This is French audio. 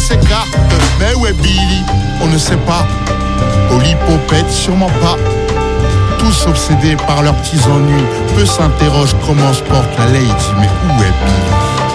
s'écarte. Mais où est Billy? On ne sait pas. Au Lipopette, sûrement pas. Tous obsédés par leurs petits ennuis. Peu s'interrogent comment se porte la lady. Mais où est Billy?